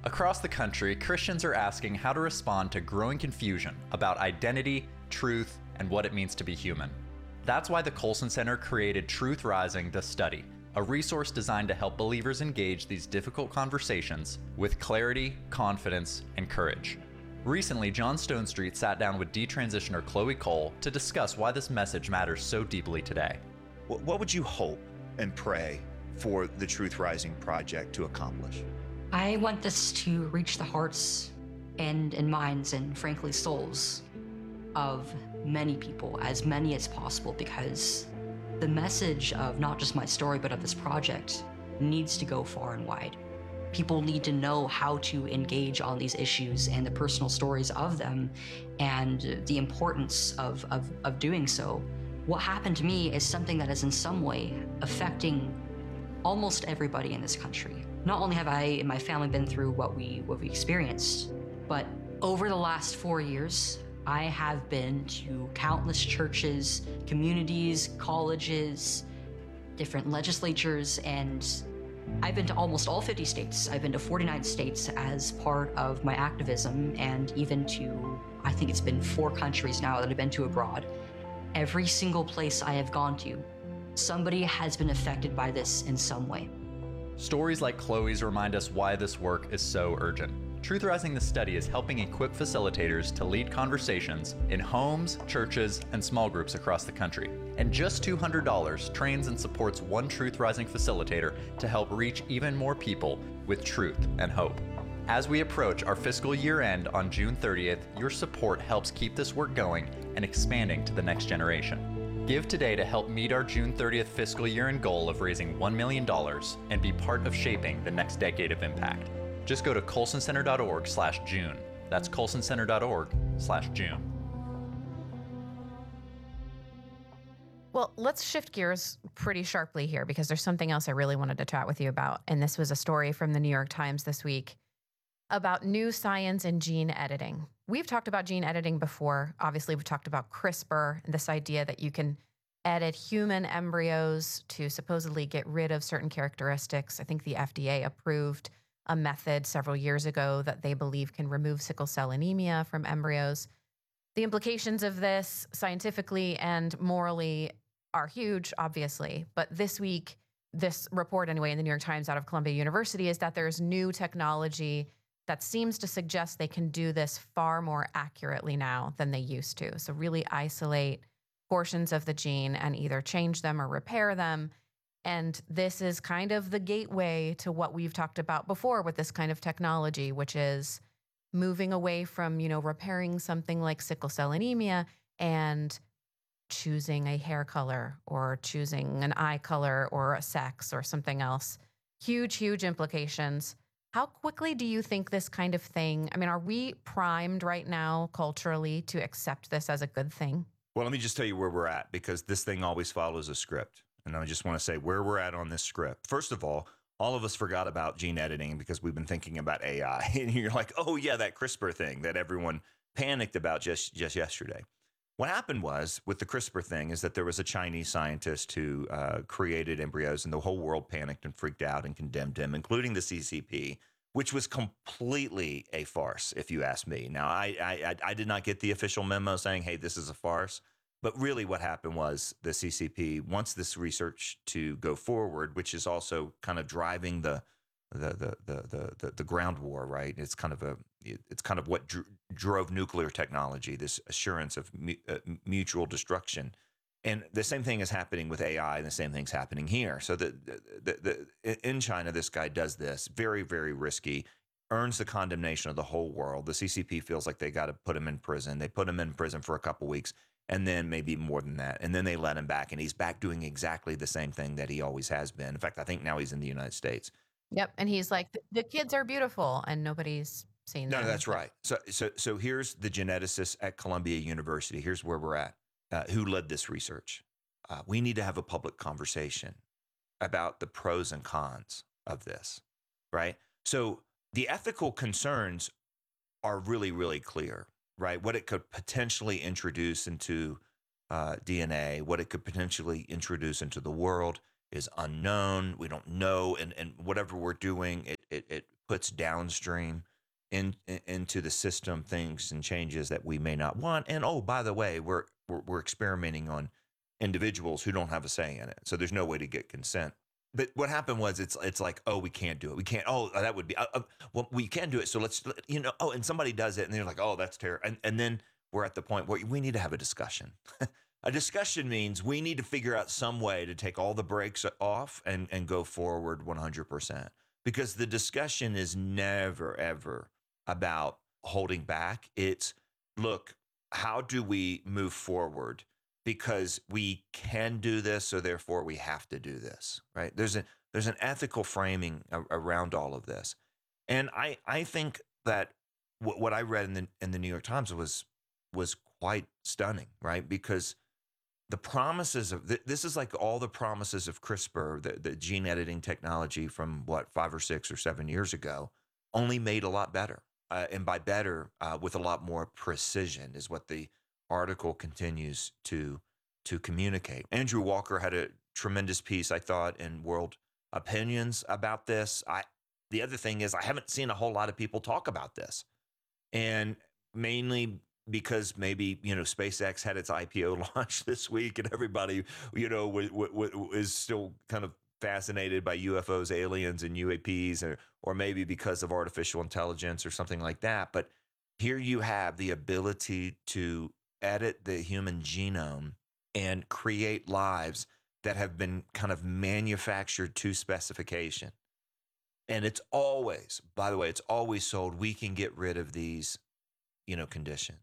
Across the country, Christians are asking how to respond to growing confusion about identity, truth, and what it means to be human. That's why the Colson Center created Truth Rising: The Study, a resource designed to help believers engage these difficult conversations with clarity, confidence, and courage. Recently, John Stonestreet sat down with detransitioner Chloe Cole to discuss why this message matters so deeply today. What would you hope and pray for the Truth Rising project to accomplish? I want this to reach the hearts and minds and frankly souls of many people, as many as possible, because the message of not just my story, but of this project needs to go far and wide. People need to know how to engage on these issues and the personal stories of them and the importance of doing so. What happened to me is something that is in some way affecting almost everybody in this country. Not only have I and my family been through what we experienced, but over the last 4 years, I have been to countless churches, communities, colleges, different legislatures, and I've been to almost all 50 states. I've been to 49 states as part of my activism, and even to, I think it's been 4 countries now that I've been to abroad. Every single place I have gone to, somebody has been affected by this in some way. Stories like Chloe's remind us why this work is so urgent. Truth Rising: The Study is helping equip facilitators to lead conversations in homes, churches, and small groups across the country. And just $200 trains and supports one Truth Rising facilitator to help reach even more people with truth and hope. As we approach our fiscal year end on June 30th, your support helps keep this work going and expanding to the next generation. Give today to help meet our June 30th fiscal year end goal of raising $1 million and be part of shaping the next decade of impact. Just go to colsoncenter.org/June. That's colsoncenter.org/June. Well, let's shift gears pretty sharply here because there's something else I really wanted to chat with you about. And this was a story from the New York Times this week about new science in gene editing. We've talked about gene editing before. Obviously, we've talked about CRISPR and this idea that you can edit human embryos to supposedly get rid of certain characteristics. I think the FDA approved a method several years ago that they believe can remove sickle cell anemia from embryos. The implications of this scientifically and morally are huge, obviously. But this week, this report anyway in the New York Times out of Columbia University is that there's new technology that seems to suggest they can do this far more accurately now than they used to. So really isolate portions of the gene and either change them or repair them. And this is kind of the gateway to what we've talked about before with this kind of technology, which is moving away from, repairing something like sickle cell anemia and choosing a hair color or choosing an eye color or a sex or something else. Huge, huge implications. How quickly do you think this kind of thing, are we primed right now culturally to accept this as a good thing? Well, let me just tell you where we're at, because this thing always follows a script. And I just want to say where we're at on this script. First of all of us forgot about gene editing because we've been thinking about AI. And you're like, oh yeah, that CRISPR thing that everyone panicked about just yesterday. What happened was with the CRISPR thing is that there was a Chinese scientist who created embryos, and the whole world panicked and freaked out and condemned him, including the CCP, which was completely a farce, if you ask me. Now, I did not get the official memo saying, hey, this is a farce. But really what happened was the CCP wants this research to go forward, which is also kind of driving the ground war, right? It's kind of what drove nuclear technology, this assurance of mutual destruction. And the same thing is happening with AI, and the same thing's happening here. So in China, this guy does this, very, very risky, earns the condemnation of the whole world. The CCP feels like they got to put him in prison. They put him in prison for a couple weeks, and then maybe more than that. And then they let him back, and he's back doing exactly the same thing that he always has been. In fact, I think now he's in the United States. Yep. And he's like, the kids are beautiful, and nobody's seen them. No, that's right. So here's the geneticist at Columbia University. Here's where we're at. Who led this research? We need to have a public conversation about the pros and cons of this, right? So the ethical concerns are really, really clear, right? What it could potentially introduce into DNA, what it could potentially introduce into the world is unknown. We don't know. And whatever we're doing, it puts downstream into the system things and changes that we may not want. And oh, by the way, we're experimenting on individuals who don't have a say in it, so there's no way to get consent. But what happened was it's like, oh, we can't do it. We can't. Oh, that would be well, we can do it. So let's, oh, and somebody does it, and they're like, oh, that's terrible. And then we're at the point where we need to have a discussion. A discussion means we need to figure out some way to take all the brakes off and go forward 100%. Because the discussion is never, ever about holding back. It's, look, how do we move forward? Because we can do this, so therefore we have to do this, right? There's an ethical framing around all of this. And I think that what I read in the New York Times was quite stunning, right? Because the promises of this is like all the promises of CRISPR, the gene editing technology from 5 or 6 or 7 years ago, only made a lot better. And by better, with a lot more precision is what the article continues to communicate. Andrew Walker had a tremendous piece, I thought, in World Opinions about this. The other thing is I haven't seen a whole lot of people talk about this. And mainly because maybe, SpaceX had its IPO launch this week and everybody, is still kind of fascinated by UFOs, aliens, and UAPs, or maybe because of artificial intelligence or something like that. But here you have the ability to edit the human genome and create lives that have been kind of manufactured to specification. And it's always, by the way, it's always sold, we can get rid of these, conditions.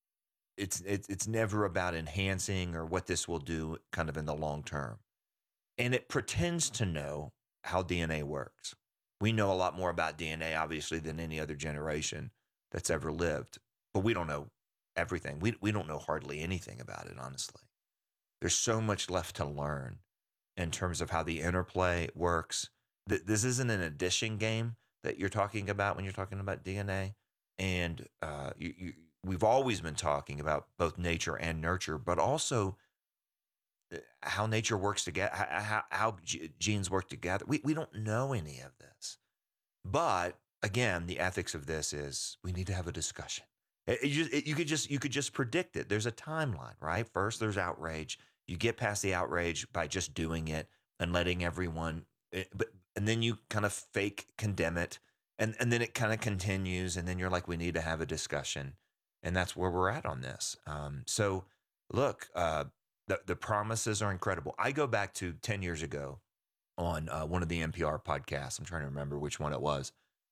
It's never about enhancing or what this will do kind of in the long term. And it pretends to know how DNA works. We know a lot more about DNA, obviously, than any other generation that's ever lived. But we don't know everything. We don't know hardly anything about it, honestly. There's so much left to learn in terms of how the interplay works. This isn't an addition game that you're talking about when you're talking about DNA. And we've always been talking about both nature and nurture, but also how nature works together, how genes work together. We don't know any of this. But again, the ethics of this is we need to have a discussion. You could just predict it. There's a timeline, right? First, there's outrage. You get past the outrage by just doing it and letting everyone, and then you kind of fake condemn it, and then it kind of continues, and then you're like, we need to have a discussion, and that's where we're at on this. So, look, the promises are incredible. I go back to 10 years ago on one of the NPR podcasts. I'm trying to remember which one it was.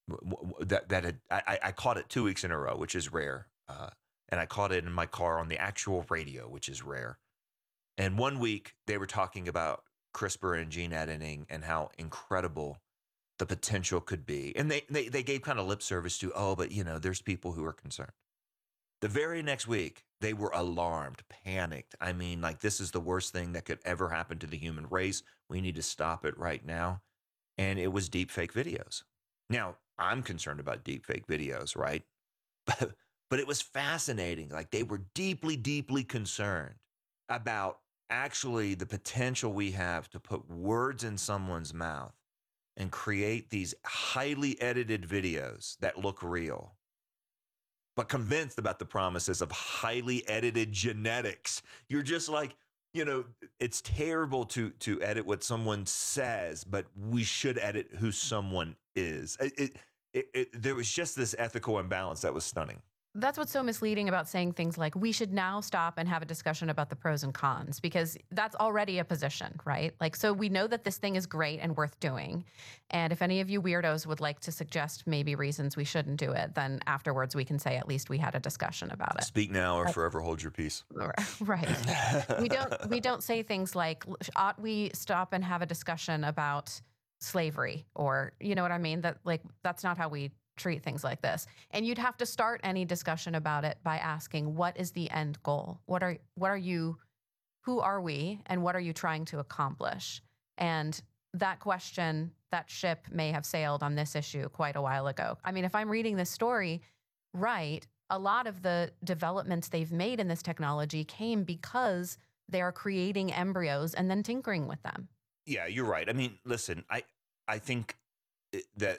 I caught it 2 weeks in a row, which is rare. And I caught it in my car on the actual radio, which is rare. And 1 week they were talking about CRISPR and gene editing and how incredible the potential could be. And they gave kind of lip service to, but there's people who are concerned. The very next week, they were alarmed, panicked. I mean, like, this is the worst thing that could ever happen to the human race. We need to stop it right now. And it was deep fake videos. Now, I'm concerned about deep fake videos, right? But it was fascinating. Like, they were deeply, deeply concerned about actually the potential we have to put words in someone's mouth and create these highly edited videos that look real, but convinced about the promises of highly edited genetics. You're just like, it's terrible to edit what someone says, but we should edit who someone is. There was just this ethical imbalance that was stunning. That's what's so misleading about saying things like, we should now stop and have a discussion about the pros and cons, because that's already a position, right? Like, so we know that this thing is great and worth doing. And if any of you weirdos would like to suggest maybe reasons we shouldn't do it, then afterwards we can say at least we had a discussion about it. Speak now or forever hold your peace. Right. We don't say things like, ought we stop and have a discussion about slavery, or, you know what I mean? That's not how we treat things like this. And you'd have to start any discussion about it by asking, what is the end goal? What are you, who are we, and what are you trying to accomplish? And that question, that ship may have sailed on this issue quite a while ago. I mean, if I'm reading this story right, a lot of the developments they've made in this technology came because they are creating embryos and then tinkering with them. Yeah, you're right. I mean, listen, I think that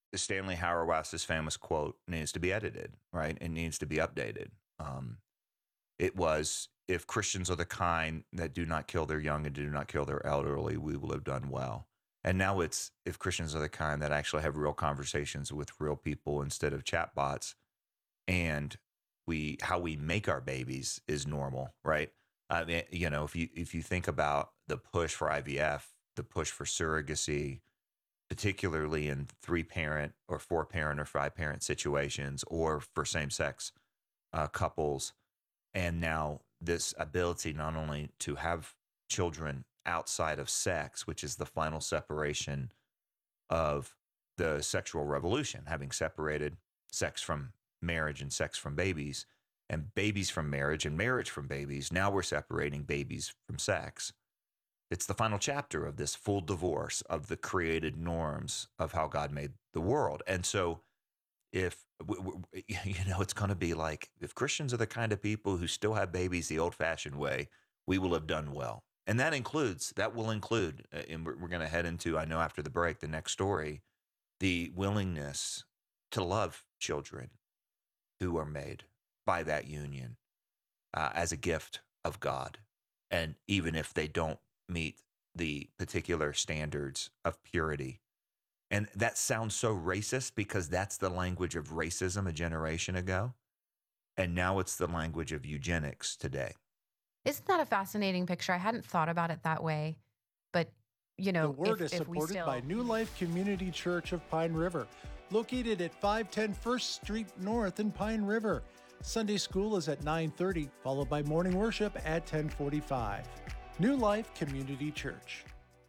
Stanley Hauerwas's famous quote needs to be edited, right? It needs to be updated. It was, if Christians are the kind that do not kill their young and do not kill their elderly, we will have done well. And now it's, if Christians are the kind that actually have real conversations with real people instead of chatbots, and how we make our babies is normal, right? I mean, if you think about the push for IVF, the push for surrogacy, particularly in 3-parent or 4-parent or 5-parent situations, or for same-sex couples, and now this ability not only to have children outside of sex, which is the final separation of the sexual revolution, having separated sex from marriage and sex from babies, and babies from marriage and marriage from babies. Now we're separating babies from sex. It's the final chapter of this full divorce of the created norms of how God made the world. And so if, it's going to be like, if Christians are the kind of people who still have babies the old-fashioned way, we will have done well. And that will include, and we're going to head into, I know after the break, the next story, the willingness to love children who are made by that union as a gift of God. And even if they don't meet the particular standards of purity. And that sounds so racist because that's the language of racism a generation ago. And now it's the language of eugenics today. Isn't that a fascinating picture? I hadn't thought about it that way. But, the Word is supported by New Life Community Church of Pine River, located at 510 First Street North in Pine River. Sunday school is at 9:30, followed by morning worship at 10:45. New Life Community Church.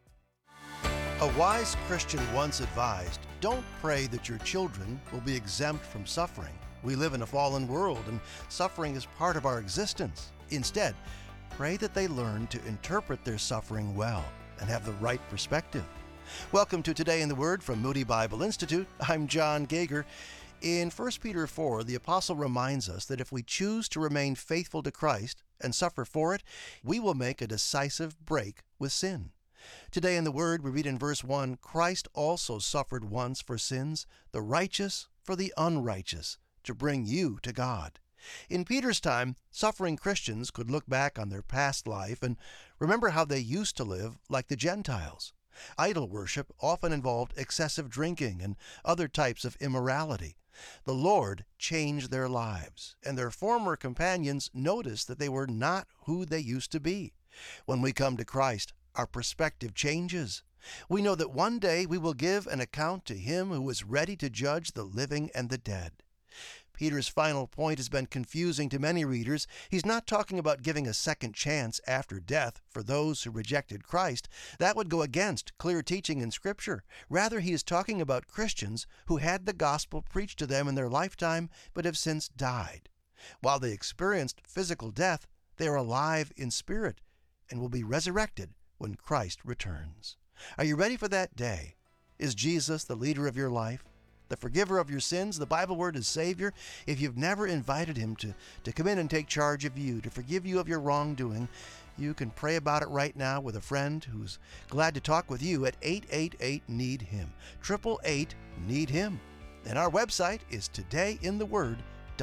A wise Christian once advised, don't pray that your children will be exempt from suffering. We live in a fallen world, and suffering is part of our existence. Instead, pray that they learn to interpret their suffering well and have the right perspective. Welcome to Today in the Word from Moody Bible Institute. I'm John Gager. In 1 Peter 4, the apostle reminds us that if we choose to remain faithful to Christ and suffer for it, we will make a decisive break with sin. Today in the Word, we read in verse 1, Christ also suffered once for sins, the righteous for the unrighteous, to bring you to God. In Peter's time, suffering Christians could look back on their past life and remember how they used to live like the Gentiles. Idol worship often involved excessive drinking and other types of immorality. The Lord changed their lives, and their former companions noticed that they were not who they used to be. When we come to Christ, our perspective changes. We know that one day we will give an account to Him who is ready to judge the living and the dead. Peter's final point has been confusing to many readers. He's not talking about giving a second chance after death for those who rejected Christ. That would go against clear teaching in Scripture. Rather, he is talking about Christians who had the gospel preached to them in their lifetime but have since died. While they experienced physical death, they are alive in spirit and will be resurrected when Christ returns. Are you ready for that day? Is Jesus the leader of your life? The forgiver of your sins, the Bible word is Savior? If you've never invited Him to come in and take charge of you, to forgive you of your wrongdoing, you can pray about it right now with a friend who's glad to talk with you at 888-NEED-HIM, 888-NEED-HIM. And our website is todayintheword.org,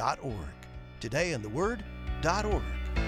todayintheword.org.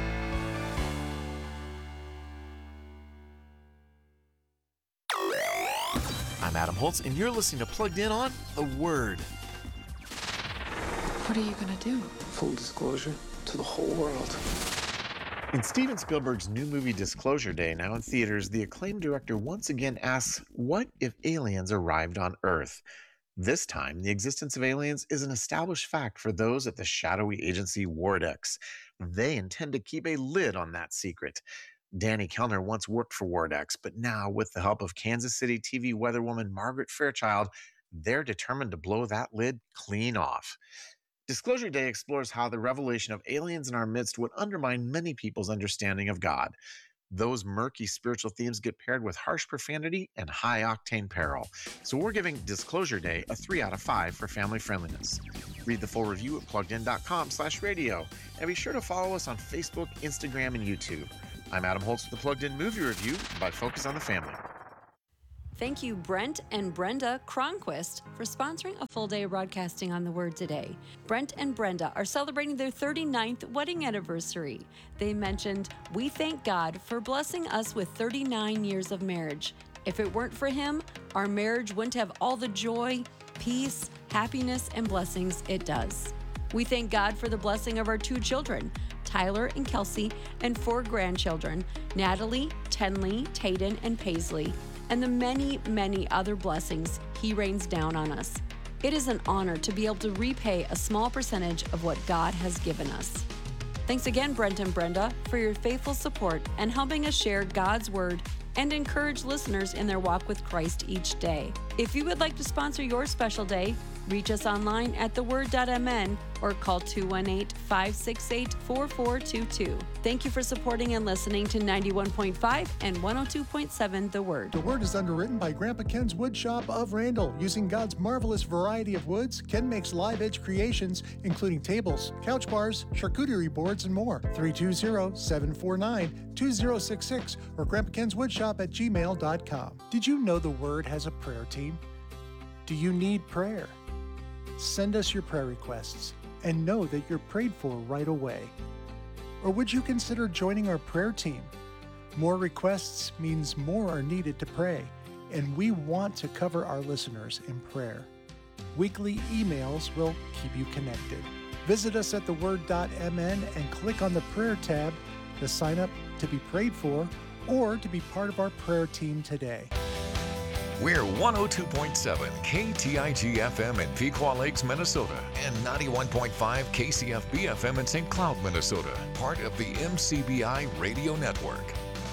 I'm Adam Holtz, and you're listening to Plugged In on The Word. What are you going to do? Full disclosure to the whole world. In Steven Spielberg's new movie Disclosure Day, now in theaters, the acclaimed director once again asks, what if aliens arrived on Earth? This time, the existence of aliens is an established fact for those at the shadowy agency Wardex. They intend to keep a lid on that secret. Danny Kellner once worked for Wardex, but now, with the help of Kansas City TV weatherwoman Margaret Fairchild, they're determined to blow that lid clean off. Disclosure Day explores how the revelation of aliens in our midst would undermine many people's understanding of God. Those murky spiritual themes get paired with harsh profanity and high-octane peril. So we're giving Disclosure Day a 3 out of 5 for family friendliness. Read the full review at pluggedin.com/radio, and be sure to follow us on Facebook, Instagram, and YouTube. I'm Adam Holtz with the Plugged In Movie Review by Focus on the Family. Thank you, Brent and Brenda Cronquist, for sponsoring a full day of broadcasting on the Word today. Brent and Brenda are celebrating their 39th wedding anniversary. They mentioned, "We thank God for blessing us with 39 years of marriage. If it weren't for Him, our marriage wouldn't have all the joy, peace, happiness, and blessings it does. We thank God for the blessing of our 2 children, Tyler and Kelsey, and 4 grandchildren, Natalie, Tenley, Tayden, and Paisley, and the many, many other blessings He rains down on us. It is an honor to be able to repay a small percentage of what God has given us." Thanks again, Brent and Brenda, for your faithful support and helping us share God's Word and encourage listeners in their walk with Christ each day. If you would like to sponsor your special day, reach us online at theword.mn or call 218-568-4422. Thank you for supporting and listening to 91.5 and 102.7 The Word. The Word is underwritten by Grandpa Ken's Wood Shop of Randall. Using God's marvelous variety of woods, Ken makes live edge creations, including tables, couch bars, charcuterie boards, and more. 320-749-2066 or grandpakenswoodshop@gmail.com. Did you know the Word has a prayer team? Do you need prayer? Send us your prayer requests and know that you're prayed for right away. Or would you consider joining our prayer team? More requests means more are needed to pray, and we want to cover our listeners in prayer. Weekly emails will keep you connected. Visit us at theword.mn and click on the prayer tab to sign up to be prayed for or to be part of our prayer team today. We're 102.7 KTIG FM in Pequot Lakes, Minnesota, and 91.5 KCFB FM in St. Cloud, Minnesota, part of the MCBI Radio Network.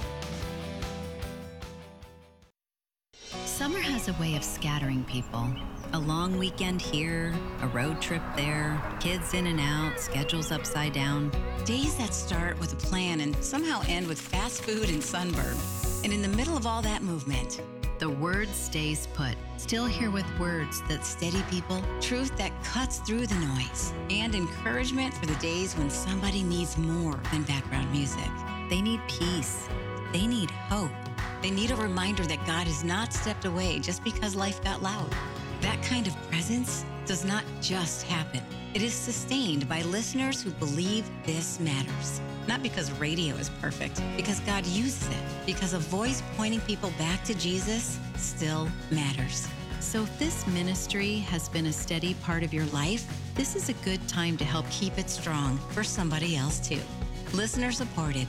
Summer has a way of scattering people. A long weekend here, a road trip there, kids in and out, schedules upside down. Days that start with a plan and somehow end with fast food and sunburn. And in the middle of all that movement, the Word stays put. Still here with words that steady people, truth that cuts through the noise, and encouragement for the days when somebody needs more than background music. They need peace. They need hope. They need a reminder that God has not stepped away just because life got loud. That kind of presence does not just happen. It is sustained by listeners who believe this matters. Not because radio is perfect, because God uses it, because a voice pointing people back to Jesus still matters. So if this ministry has been a steady part of your life, this is a good time to help keep it strong for somebody else too. Listener supported,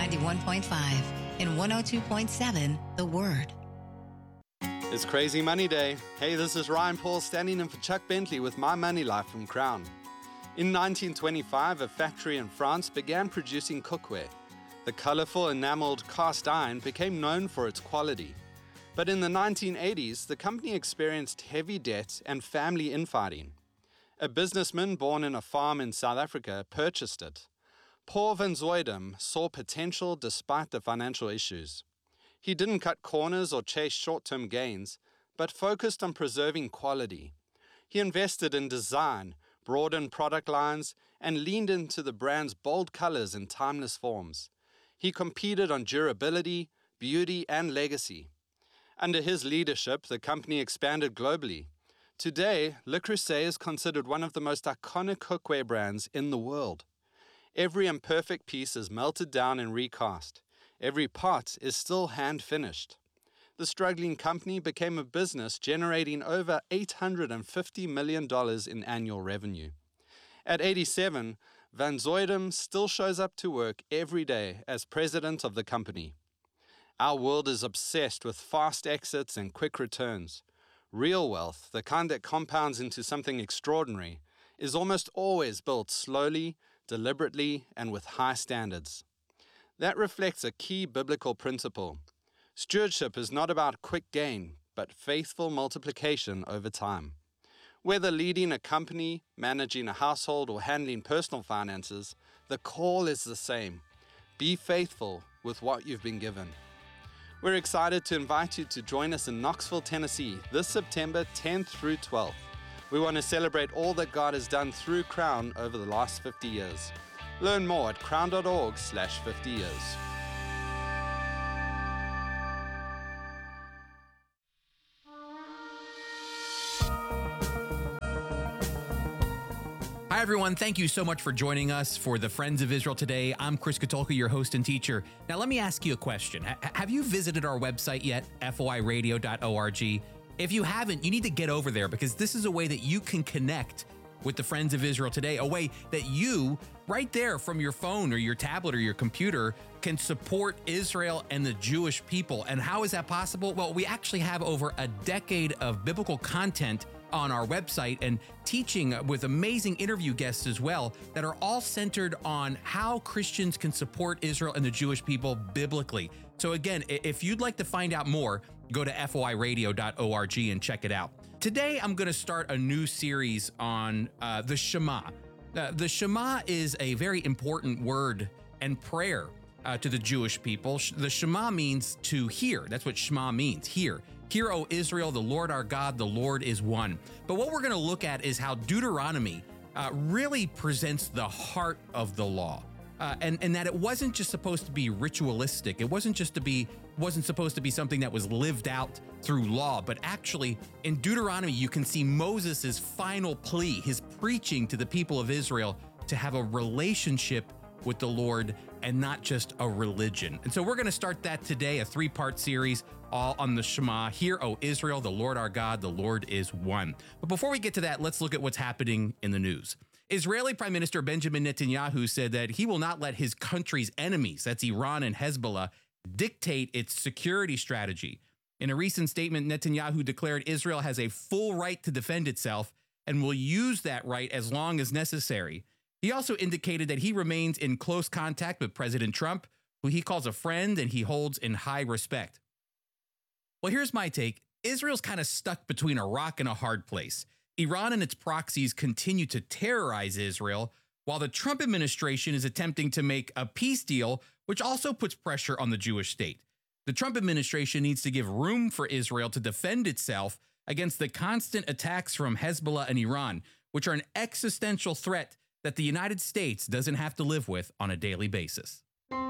91.5 and 102.7 The Word. It's Crazy Money Day. Hey, this is Ryan Paul standing in for Chuck Bentley with My Money Life from Crown. In 1925, a factory in France began producing cookware. The colorful enameled cast iron became known for its quality. But in the 1980s, the company experienced heavy debt and family infighting. A businessman born in a farm in South Africa purchased it. Paul van Zuydam saw potential despite the financial issues. He didn't cut corners or chase short-term gains, but focused on preserving quality. He invested in design, broadened product lines, and leaned into the brand's bold colors and timeless forms. He competed on durability, beauty, and legacy. Under his leadership, the company expanded globally. Today, Le Creuset is considered one of the most iconic cookware brands in the world. Every imperfect piece is melted down and recast. Every pot is still hand-finished. The struggling company became a business generating over $850 million in annual revenue. At 87, Van Zuydam still shows up to work every day as president of the company. Our world is obsessed with fast exits and quick returns. Real wealth, the kind that compounds into something extraordinary, is almost always built slowly, deliberately, and with high standards. That reflects a key biblical principle. Stewardship is not about quick gain, but faithful multiplication over time. Whether leading a company, managing a household, or handling personal finances, the call is the same. Be faithful with what you've been given. We're excited to invite you to join us in Knoxville, Tennessee, this September 10th through 12th. We want to celebrate all that God has done through Crown over the last 50 years. Learn more at crown.org/50 years. Hi, everyone. Thank you so much for joining us for the Friends of Israel today. I'm Chris Katulka, your host and teacher. Now, let me ask you a question. Have you visited our website yet, foiradio.org? If you haven't, you need to get over there because this is a way that you can connect with the Friends of Israel today, a way that you, right there from your phone or your tablet or your computer, can support Israel and the Jewish people. And how is that possible? Well, we actually have over a decade of biblical content on our website and teaching with amazing interview guests as well that are all centered on how Christians can support Israel and the Jewish people biblically. So again, if you'd like to find out more, go to foiradio.org and check it out. Today, I'm going to start a new series on the Shema. The Shema is a very important word and prayer to the Jewish people. The Shema means to hear. That's what Shema means, hear. Hear, O Israel, the Lord our God, the Lord is one. But what we're going to look at is how Deuteronomy really presents the heart of the law. And that it wasn't just supposed to be ritualistic. It wasn't supposed to be something that was lived out through law, but actually in Deuteronomy, you can see Moses' final plea, his preaching to the people of Israel to have a relationship with the Lord and not just a religion. And so we're going to start that today, a 3-part series all on the Shema. Hear, O Israel, the Lord our God, the Lord is one. But before we get to that, let's look at what's happening in the news. Israeli Prime Minister Benjamin Netanyahu said that he will not let his country's enemies, that's Iran and Hezbollah, dictate its security strategy. In a recent statement, Netanyahu declared Israel has a full right to defend itself and will use that right as long as necessary. He also indicated that he remains in close contact with President Trump, who he calls a friend and he holds in high respect. Well, here's my take. Israel's kind of stuck between a rock and a hard place. Iran and its proxies continue to terrorize Israel, while the Trump administration is attempting to make a peace deal, which also puts pressure on the Jewish state. The Trump administration needs to give room for Israel to defend itself against the constant attacks from Hezbollah and Iran, which are an existential threat that the United States doesn't have to live with on a daily basis.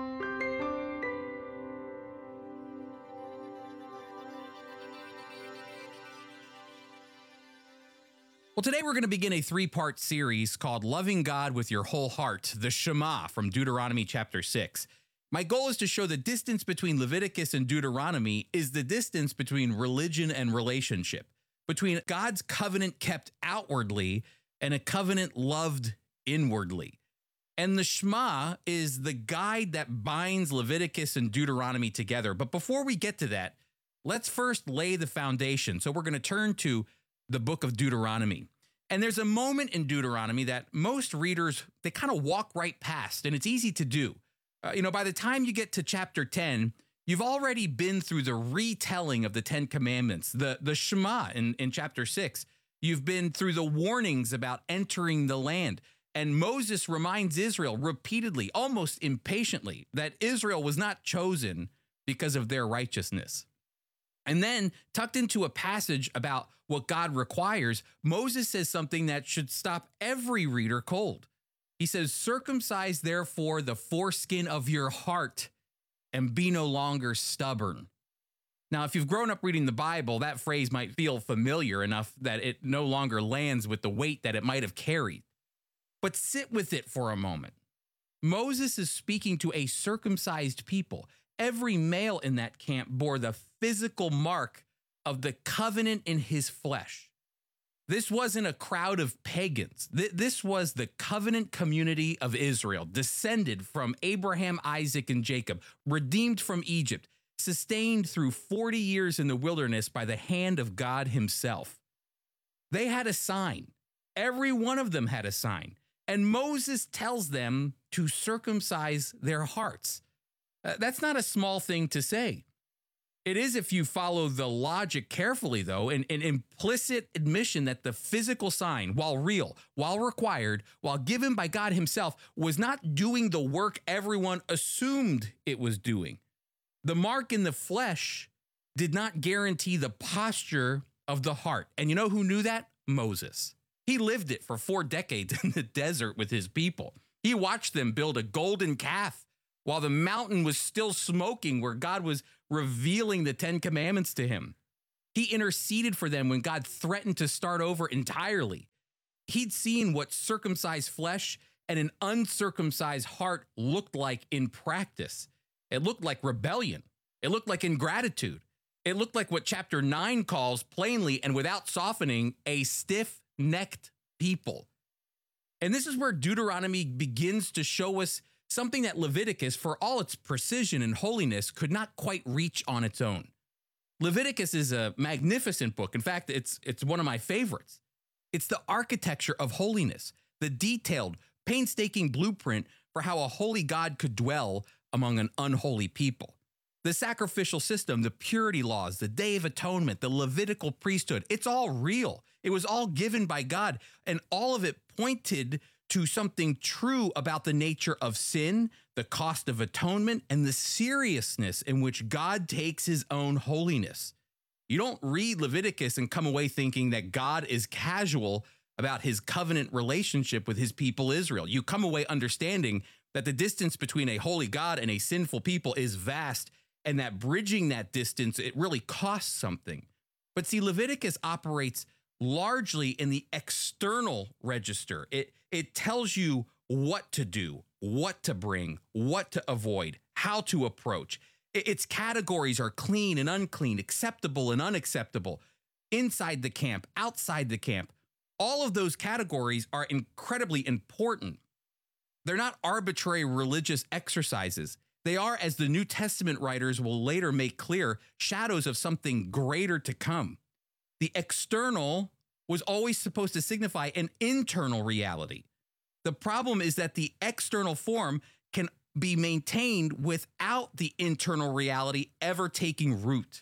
Well, today we're going to begin a 3-part series called Loving God with Your Whole Heart, the Shema from Deuteronomy chapter 6. My goal is to show the distance between Leviticus and Deuteronomy is the distance between religion and relationship, between God's covenant kept outwardly and a covenant loved inwardly. And the Shema is the guide that binds Leviticus and Deuteronomy together. But before we get to that, let's first lay the foundation. So we're going to turn to the book of Deuteronomy. And there's a moment in Deuteronomy that most readers, they kind of walk right past, and it's easy to do. By the time you get to chapter 10, you've already been through the retelling of the 10 Commandments, the Shema in chapter 6. You've been through the warnings about entering the land. And Moses reminds Israel repeatedly, almost impatiently, that Israel was not chosen because of their righteousness. And then, tucked into a passage about what God requires, Moses says something that should stop every reader cold. He says, "Circumcise therefore the foreskin of your heart and be no longer stubborn." Now, if you've grown up reading the Bible, that phrase might feel familiar enough that it no longer lands with the weight that it might have carried. But sit with it for a moment. Moses is speaking to a circumcised people. Every male in that camp bore the physical mark of the covenant in his flesh. This wasn't a crowd of pagans. This was the covenant community of Israel, descended from Abraham, Isaac, and Jacob, redeemed from Egypt, sustained through 40 years in the wilderness by the hand of God himself. They had a sign. Every one of them had a sign. And Moses tells them to circumcise their hearts. That's not a small thing to say. It is if you follow the logic carefully, though, an implicit admission that the physical sign, while real, while required, while given by God himself, was not doing the work everyone assumed it was doing. The mark in the flesh did not guarantee the posture of the heart. And you know who knew that? Moses. He lived it for 4 decades in the desert with his people. He watched them build a golden calf while the mountain was still smoking, where God was revealing the 10 Commandments to him. He interceded for them when God threatened to start over entirely. He'd seen what circumcised flesh and an uncircumcised heart looked like in practice. It looked like rebellion. It looked like ingratitude. It looked like what chapter 9 calls plainly and without softening a stiff-necked people. And this is where Deuteronomy begins to show us something that Leviticus, for all its precision and holiness, could not quite reach on its own. Leviticus is a magnificent book. In fact, it's one of my favorites. It's the architecture of holiness, the detailed, painstaking blueprint for how a holy God could dwell among an unholy people. The sacrificial system, the purity laws, the Day of Atonement, the Levitical priesthood, it's all real. It was all given by God, and all of it pointed to something true about the nature of sin, the cost of atonement, and the seriousness in which God takes his own holiness. You don't read Leviticus and come away thinking that God is casual about his covenant relationship with his people Israel. You come away understanding that the distance between a holy God and a sinful people is vast, and that bridging that distance, it really costs something. But see, Leviticus operates largely in the external register. It tells you what to do, what to bring, what to avoid, how to approach. Its categories are clean and unclean, acceptable and unacceptable, inside the camp, outside the camp. All of those categories are incredibly important. They're not arbitrary religious exercises. They are, as the New Testament writers will later make clear, shadows of something greater to come. The external was always supposed to signify an internal reality. The problem is that the external form can be maintained without the internal reality ever taking root.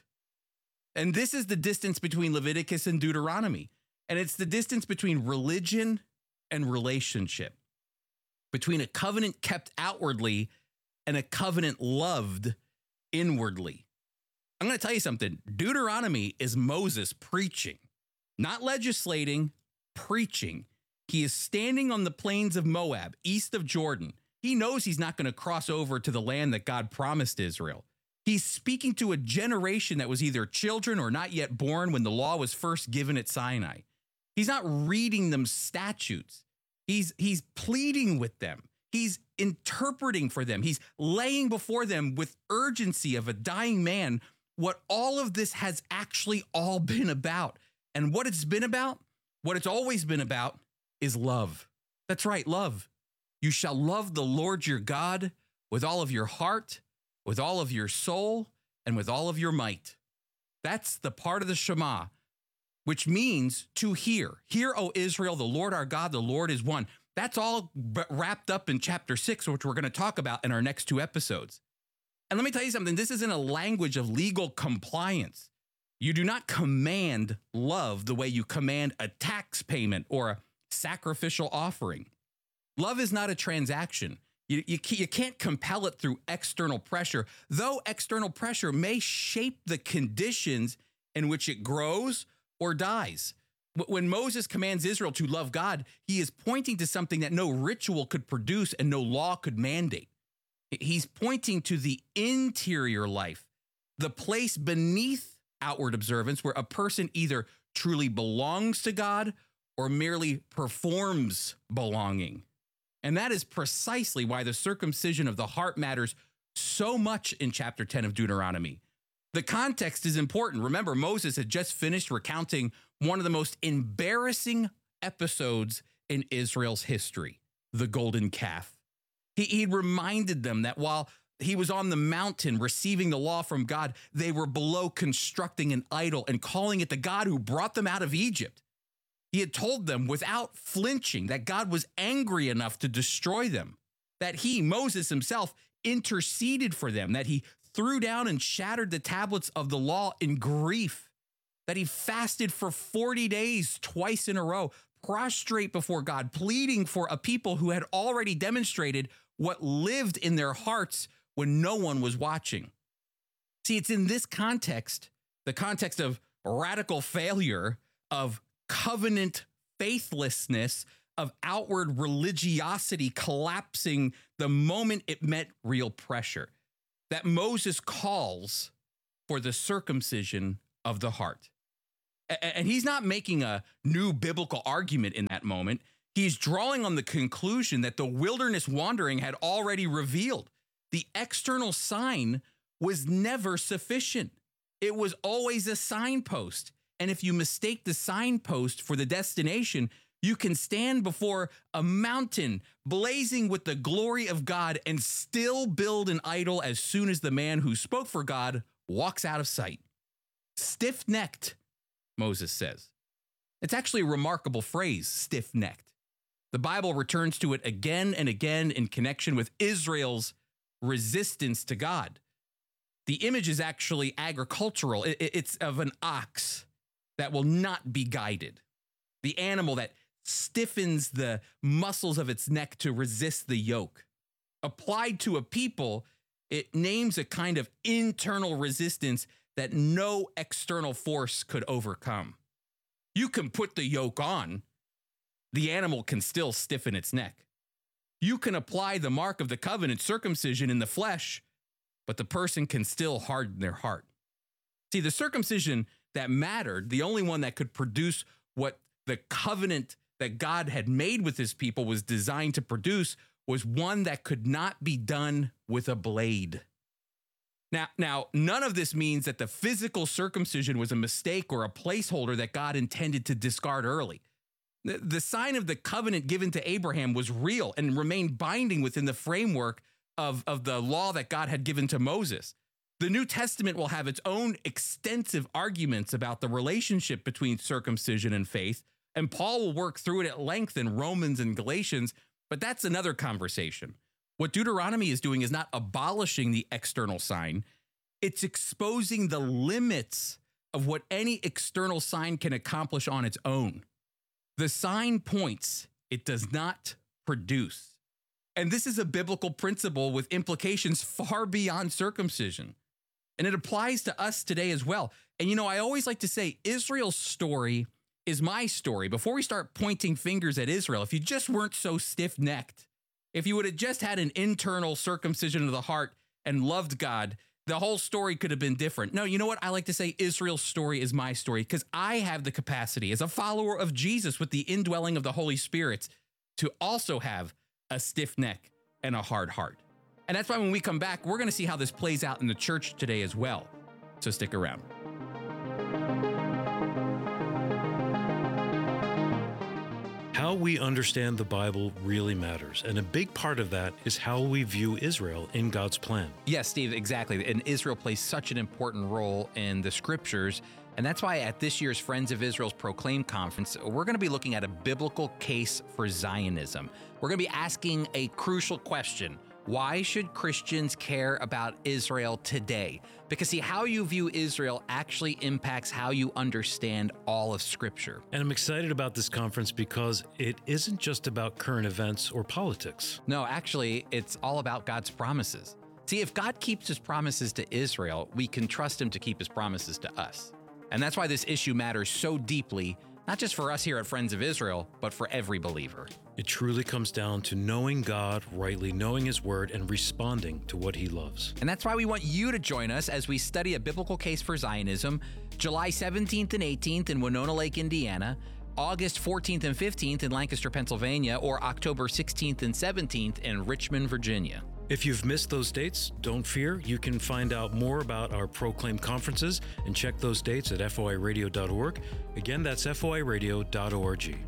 And this is the distance between Leviticus and Deuteronomy. And it's the distance between religion and relationship, between a covenant kept outwardly and a covenant loved inwardly. I'm going to tell you something. Deuteronomy is Moses preaching, not legislating, preaching. He is standing on the plains of Moab, east of Jordan. He knows he's not going to cross over to the land that God promised Israel. He's speaking to a generation that was either children or not yet born when the law was first given at Sinai. He's not reading them statutes. He's pleading with them. He's interpreting for them. He's laying before them with urgency of a dying man what all of this has actually all been about. And what it's been about, what it's always been about, is love. That's right, love. You shall love the Lord your God with all of your heart, with all of your soul, and with all of your might. That's the part of the Shema, which means to hear. Hear, O Israel, the Lord our God, the Lord is one. That's all wrapped up in chapter 6, which we're going to talk about in our next 2 episodes. And let me tell you something. This isn't a language of legal compliance. You do not command love the way you command a tax payment or a sacrificial offering. Love is not a transaction. You can't compel it through external pressure, though external pressure may shape the conditions in which it grows or dies. When Moses commands Israel to love God, he is pointing to something that no ritual could produce and no law could mandate. He's pointing to the interior life, the place beneath outward observance where a person either truly belongs to God or merely performs belonging. And that is precisely why the circumcision of the heart matters so much in chapter 10 of Deuteronomy. The context is important. Remember, Moses had just finished recounting one of the most embarrassing episodes in Israel's history, the golden calf. He reminded them that while he was on the mountain receiving the law from God, they were below constructing an idol and calling it the God who brought them out of Egypt. He had told them without flinching that God was angry enough to destroy them, that he, Moses himself, interceded for them, that he threw down and shattered the tablets of the law in grief, that he fasted for 40 days twice in a row, prostrate before God, pleading for a people who had already demonstrated what lived in their hearts when no one was watching. See, it's in this context, the context of radical failure, of covenant faithlessness, of outward religiosity collapsing the moment it met real pressure, that Moses calls for the circumcision of the heart. And he's not making a new biblical argument in that moment. He's drawing on the conclusion that the wilderness wandering had already revealed. The external sign was never sufficient. It was always a signpost. And if you mistake the signpost for the destination, you can stand before a mountain blazing with the glory of God and still build an idol as soon as the man who spoke for God walks out of sight. Stiff-necked, Moses says. It's actually a remarkable phrase, stiff-necked. The Bible returns to it again and again in connection with Israel's resistance to God. The image is actually agricultural. It's of an ox that will not be guided. The animal that stiffens the muscles of its neck to resist the yoke. Applied to a people, it names a kind of internal resistance that no external force could overcome. You can put the yoke on. The animal can still stiffen its neck. You can apply the mark of the covenant, circumcision, in the flesh, but the person can still harden their heart. See, the circumcision that mattered, the only one that could produce what the covenant that God had made with his people was designed to produce, was one that could not be done with a blade. Now, none of this means that the physical circumcision was a mistake or a placeholder that God intended to discard early. The sign of the covenant given to Abraham was real and remained binding within the framework of the law that God had given to Moses. The New Testament will have its own extensive arguments about the relationship between circumcision and faith, and Paul will work through it at length in Romans and Galatians, but that's another conversation. What Deuteronomy is doing is not abolishing the external sign. It's exposing the limits of what any external sign can accomplish on its own. The sign points, it does not produce. And this is a biblical principle with implications far beyond circumcision. And it applies to us today as well. And I always like to say Israel's story is my story. Before we start pointing fingers at Israel, if you just weren't so stiff-necked, if you would have just had an internal circumcision of the heart and loved God, the whole story could have been different. No, you know what? I like to say Israel's story is my story because I have the capacity as a follower of Jesus with the indwelling of the Holy Spirit to also have a stiff neck and a hard heart. And that's why when we come back, we're going to see how this plays out in the church today as well. So stick around. How we understand the Bible really matters, and a big part of that is how we view Israel in God's plan. Yes, Steve, exactly. And Israel plays such an important role in the scriptures, and that's why at this year's Friends of Israel's Proclaim Conference, we're going to be looking at a biblical case for Zionism. We're going to be asking a crucial question. Why should Christians care about Israel today? Because see, how you view Israel actually impacts how you understand all of Scripture. And I'm excited about this conference because it isn't just about current events or politics. No, actually, it's all about God's promises. See, if God keeps his promises to Israel, we can trust him to keep his promises to us. And that's why this issue matters so deeply, not just for us here at Friends of Israel, but for every believer. It truly comes down to knowing God, rightly knowing his word, and responding to what he loves. And that's why we want you to join us as we study a biblical case for Zionism, July 17th and 18th in Winona Lake, Indiana, August 14th and 15th in Lancaster, Pennsylvania, or October 16th and 17th in Richmond, Virginia. If you've missed those dates, don't fear. You can find out more about our Proclaim conferences and check those dates at foiradio.org. Again, that's foiradio.org.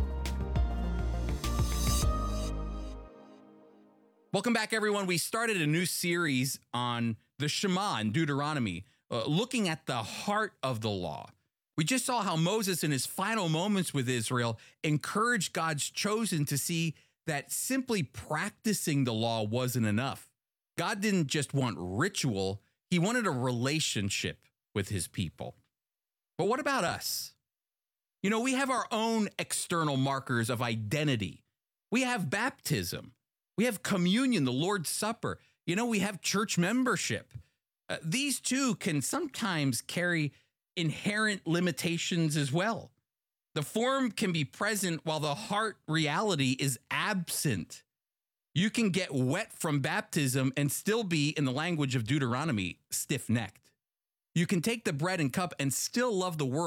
Welcome back, everyone. We started a new series on the Shema in Deuteronomy, looking at the heart of the law. We just saw how Moses, in his final moments with Israel, encouraged God's chosen to see that simply practicing the law wasn't enough. God didn't just want ritual, he wanted a relationship with his people. But what about us? We have our own external markers of identity. We have baptism. We have communion, the Lord's Supper. We have church membership. These two can sometimes carry inherent limitations as well. The form can be present while the heart reality is absent. You can get wet from baptism and still be, in the language of Deuteronomy, stiff-necked. You can take the bread and cup and still love the world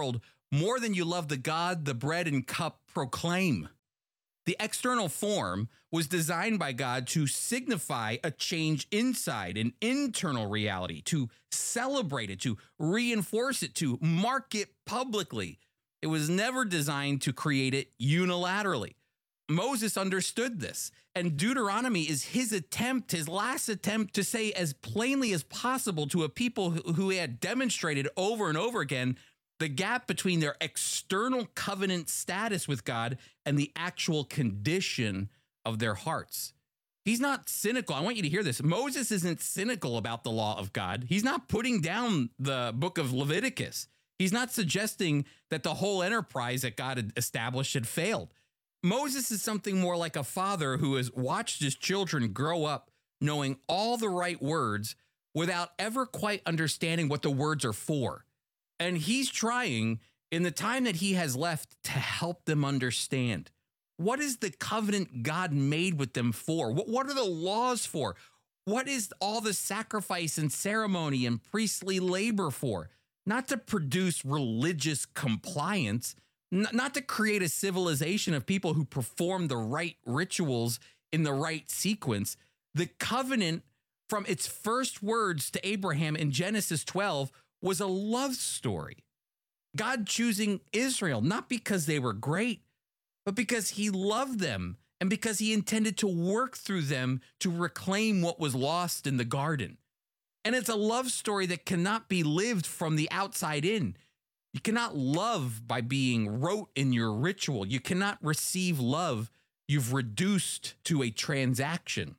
more than you love the God the bread and cup proclaim. The external form was designed by God to signify a change inside, an internal reality, to celebrate it, to reinforce it, to mark it publicly. It was never designed to create it unilaterally. Moses understood this, and Deuteronomy is his attempt, his last attempt to say as plainly as possible to a people who had demonstrated over and over again the gap between their external covenant status with God and the actual condition of their hearts. He's not cynical. I want you to hear this. Moses isn't cynical about the law of God. He's not putting down the book of Leviticus. He's not suggesting that the whole enterprise that God had established had failed. Moses is something more like a father who has watched his children grow up knowing all the right words without ever quite understanding what the words are for. And he's trying, in the time that he has left, to help them understand. What is the covenant God made with them for? What are the laws for? What is all the sacrifice and ceremony and priestly labor for? Not to produce religious compliance, not to create a civilization of people who perform the right rituals in the right sequence. The covenant, from its first words to Abraham in Genesis 12, was a love story. God choosing Israel, not because they were great, but because he loved them and because he intended to work through them to reclaim what was lost in the garden. And it's a love story that cannot be lived from the outside in. You cannot love by being rote in your ritual. You cannot receive love you've reduced to a transaction.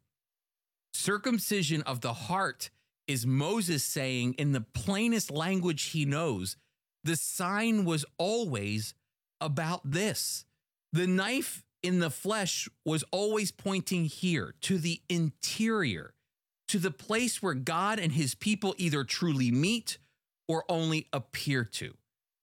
Circumcision of the heart is Moses saying in the plainest language he knows, the sign was always about this. The knife in the flesh was always pointing here to the interior, to the place where God and his people either truly meet or only appear to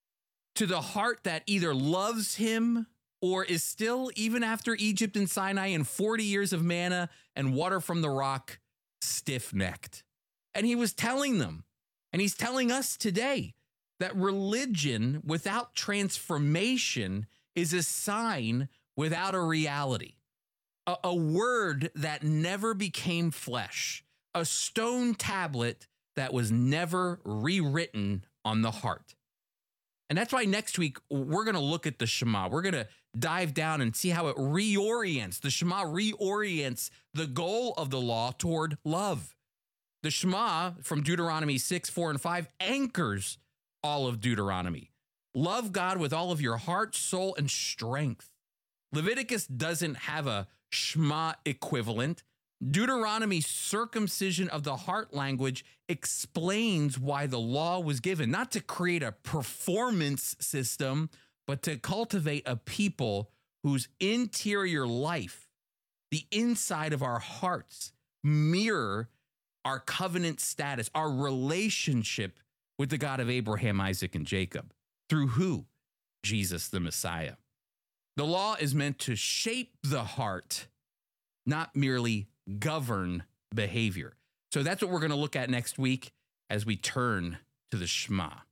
the heart that either loves him or is still, even after Egypt and Sinai and 40 years of manna and water from the rock, stiff-necked. And he was telling them, and he's telling us today, that religion without transformation is a sign without a reality, a word that never became flesh, a stone tablet that was never rewritten on the heart. And that's why next week we're going to look at the Shema. We're going to dive down and see how it reorients. The Shema reorients the goal of the law toward love. The Shema from Deuteronomy 6, 4, and 5 anchors all of Deuteronomy. Love God with all of your heart, soul, and strength. Leviticus doesn't have a Shema equivalent. Deuteronomy's circumcision of the heart language explains why the law was given, not to create a performance system, but to cultivate a people whose interior life, the inside of our hearts, mirror our covenant status, our relationship with the God of Abraham, Isaac, and Jacob. Through who? Jesus, the Messiah. The law is meant to shape the heart, not merely govern behavior. So that's what we're going to look at next week as we turn to the Shema.